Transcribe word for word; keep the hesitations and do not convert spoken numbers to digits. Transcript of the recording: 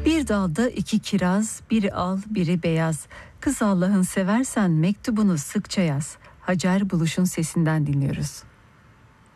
Bir dalda iki kiraz, biri al biri beyaz. Kız Allah'ın seversen mektubunu sıkça yaz. Hacer Buluş'un sesinden dinliyoruz.